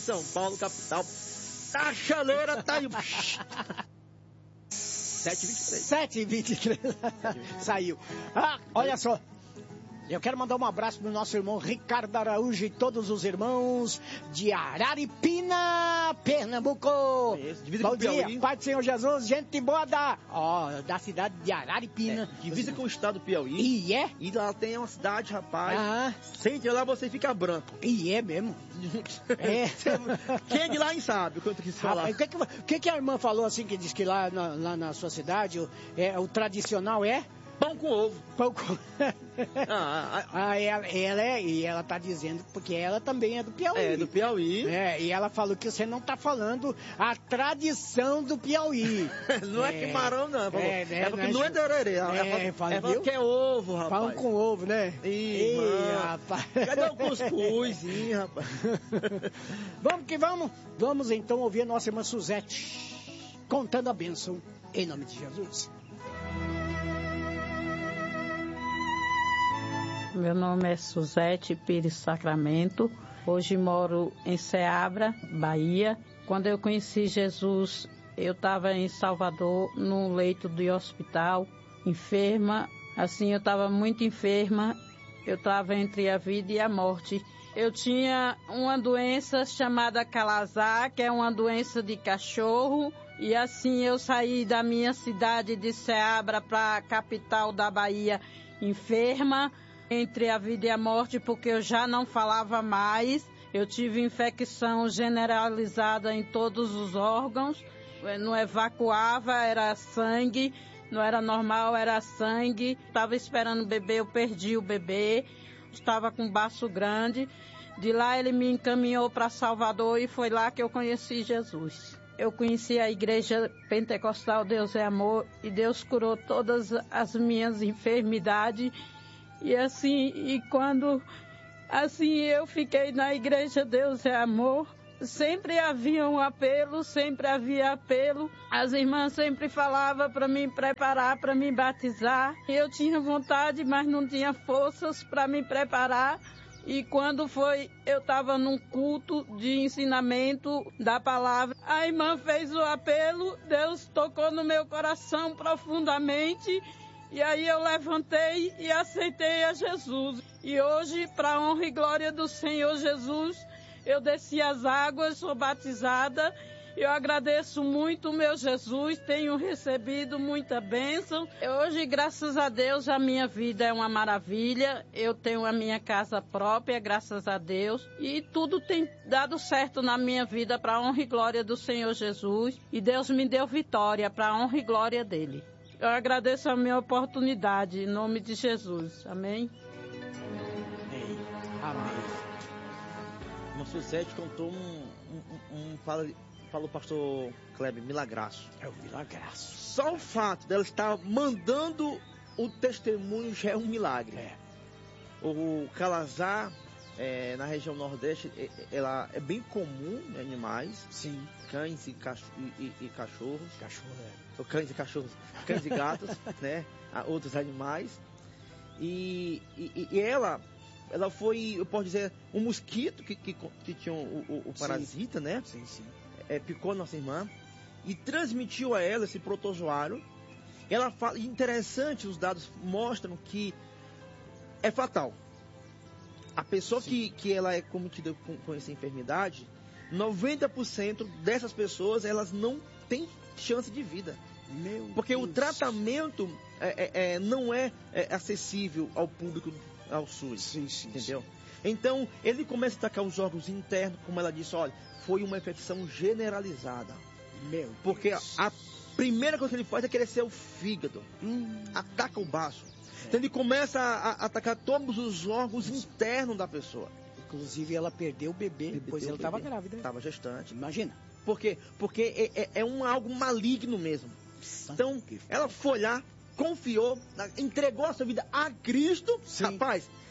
São Paulo, capital. A chaleira tá aí. 7h23. Saiu. Olha só. Eu quero mandar um abraço pro nosso irmão Ricardo Araújo e todos os irmãos de Araripina, Pernambuco. Bom dia, Pai do Senhor Jesus, gente boa da cidade de Araripina. Divisa com o estado do Piauí. E é? E lá tem uma cidade, rapaz. Sem ir lá você fica branco. E é mesmo? É. Quem é de lá sabe o que eu quis falar. O que a irmã falou assim, que diz que lá na sua cidade o tradicional é? Pão com ovo. Pão com... ela tá dizendo, porque ela também é do Piauí. É, do Piauí. E ela falou que você não tá falando a tradição do Piauí. Não é camarão, não. Porque não é tererê. Fala que é ovo, rapaz. Pão com ovo, né? Ih, rapaz. Cadê o cuscuzinho, rapaz? Vamos que vamos. Vamos então ouvir a nossa irmã Suzete contando a bênção em nome de Jesus. Meu nome é Suzete Pires Sacramento. Hoje moro em Ceabra, Bahia. Quando eu conheci Jesus, eu estava em Salvador, num leito de hospital, enferma. Assim, eu estava muito enferma. Eu estava entre a vida e a morte. Eu tinha uma doença chamada calazar, que é uma doença de cachorro. E assim, eu saí da minha cidade de Ceabra para a capital da Bahia, enferma, entre a vida e a morte, porque eu já não falava mais. Eu tive infecção generalizada em todos os órgãos. Não evacuava, era sangue. Não era normal, era sangue. Estava esperando o bebê, eu perdi o bebê. Estava com um baço grande. De lá ele me encaminhou para Salvador e foi lá que eu conheci Jesus. Eu conheci a igreja pentecostal Deus é Amor e Deus curou todas as minhas enfermidades. E quando eu fiquei na igreja Deus é Amor, sempre havia um apelo, sempre havia apelo. As irmãs sempre falavam para me preparar, para me batizar. Eu tinha vontade, mas não tinha forças para me preparar. E quando eu estava num culto de ensinamento da palavra, a irmã fez o apelo, Deus tocou no meu coração profundamente. E aí eu levantei e aceitei a Jesus. E hoje, para a honra e glória do Senhor Jesus, eu desci as águas, sou batizada. Eu agradeço muito o meu Jesus, tenho recebido muita bênção. Hoje, graças a Deus, a minha vida é uma maravilha. Eu tenho a minha casa própria, graças a Deus. E tudo tem dado certo na minha vida para a honra e glória do Senhor Jesus. E Deus me deu vitória para a honra e glória dele. Eu agradeço a minha oportunidade, em nome de Jesus. Amém? Amém. Uma Suzete contou falou o pastor Kleber, milagraço. É o milagraço. Só o fato dela estar mandando o testemunho já é um milagre. O calazar, na região nordeste, ela é bem comum em animais. Sim. Cães e cachorros. Cachorro, Cães e cachorros. Cães e gatos, né? Outros animais. E ela foi, eu posso dizer, um mosquito que tinha o parasita, sim, né? Sim, sim. Picou nossa irmã e transmitiu a ela esse protozoário. Ela fala, interessante, os dados mostram que é fatal. A pessoa que ela é cometida com essa enfermidade, 90% dessas pessoas, elas não têm chance de vida. Porque o tratamento não é acessível ao público, ao SUS. Sim, entendeu? Sim. Então, ele começa a atacar os órgãos internos, como ela disse, olha, foi uma infecção generalizada. Porque a primeira coisa que ele faz é crescer o fígado. Ataca o baço. Então ele começa a atacar todos os órgãos internos da pessoa. Inclusive ela perdeu o bebê, depois ela estava grávida. Estava gestante. Imagina. Por quê? Porque é algo maligno mesmo. Então, ela foi lá, confiou, entregou a sua vida a Cristo. Sim. Rapaz,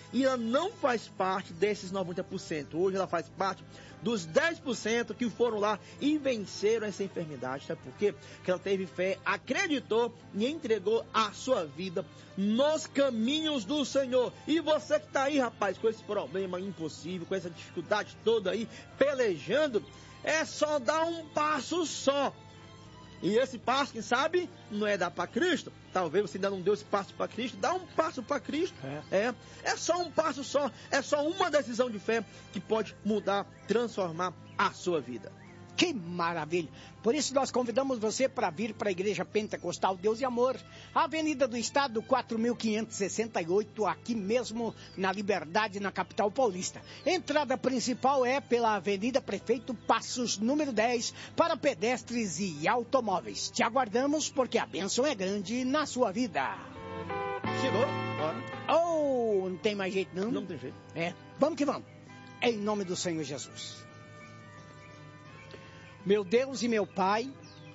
e ela não faz parte desses 90%. Hoje ela faz parte dos 10% que foram lá e venceram essa enfermidade. Sabe por quê? Porque ela teve fé, acreditou e entregou a sua vida nos caminhos do Senhor. E você que está aí, rapaz, com esse problema impossível, com essa dificuldade toda aí, pelejando, é só dar um passo só. E esse passo, quem sabe, não é dar para Cristo. Talvez você ainda não deu esse passo para Cristo. Dá um passo para Cristo. É só um passo só. É só uma decisão de fé que pode mudar, transformar a sua vida. Que maravilha! Por isso nós convidamos você para vir para a Igreja Pentecostal Deus e Amor, Avenida do Estado 4568, aqui mesmo na Liberdade, na capital paulista. Entrada principal é pela Avenida Prefeito Passos, número 10, para pedestres e automóveis. Te aguardamos porque a bênção é grande na sua vida. Chegou? Bora. Oh, não tem mais jeito não? Não tem jeito. Vamos que vamos. Em nome do Senhor Jesus. Meu Deus e meu Pai,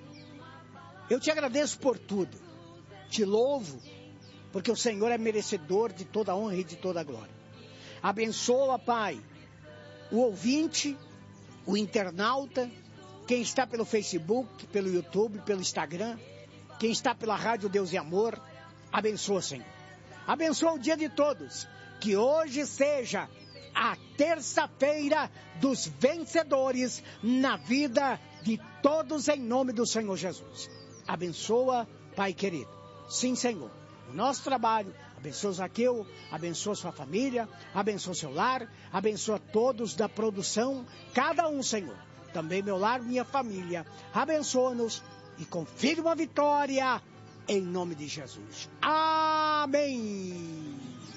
eu te agradeço por tudo. Te louvo, porque o Senhor é merecedor de toda a honra e de toda a glória. Abençoa, Pai, o ouvinte, o internauta, quem está pelo Facebook, pelo YouTube, pelo Instagram, quem está pela Rádio Deus e Amor. Abençoa, Senhor. Abençoa o dia de todos. Que hoje seja a terça-feira dos vencedores na vida de todos, em nome do Senhor Jesus. Abençoa, Pai querido. Sim, Senhor. O nosso trabalho, abençoa Zaqueu, abençoa sua família, abençoa seu lar, abençoa todos da produção, cada um, Senhor. Também meu lar, minha família. Abençoa-nos e confirma a vitória, em nome de Jesus. Amém.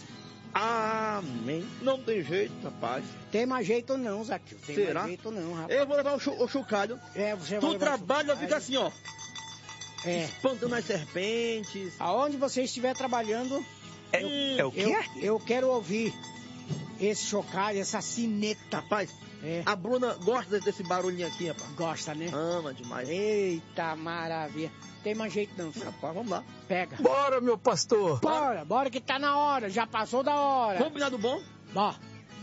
Amém. Não tem jeito, rapaz. Tem mais jeito não, Zaqueu. Tem Será? mais jeito não, rapaz. Eu vou levar o chocalho. Você vai Tu levar trabalha, fica assim, ó. Espantando as É. serpentes. Aonde você estiver trabalhando, É o quê? eu quero ouvir esse chocalho, essa sineta. Rapaz, a Bruna gosta desse barulhinho aqui, rapaz. Gosta, né? Ama demais. Eita, maravilha. Tem mais jeito não, filho. Rapaz, vamos lá. Pega. Bora, meu pastor. Bora que tá na hora, já passou da hora. Combinado bom? Bom.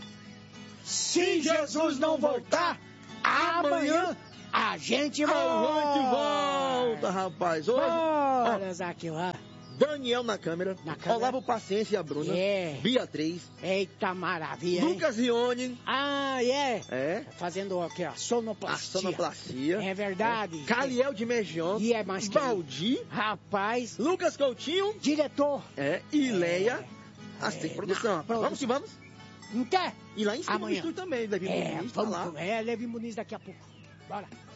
Se Jesus não voltar, amanhã a gente volta, rapaz. Hoje, Bora, Zaqueu. Daniel na câmera. Olavo Paciência e a Bruna. Beatriz. Eita, maravilha. Lucas Rione. Fazendo aqui, ó, sonoplastia. É verdade. Caliel de Megion. E é mais que Valdir. Rapaz. Lucas Coutinho. Diretor. E Leia. Assim, produção. Vamos que vamos. Não quer? E lá em cima amanhã. do estúdio também, Levi Muniz. Levi Muniz daqui a pouco. Bora.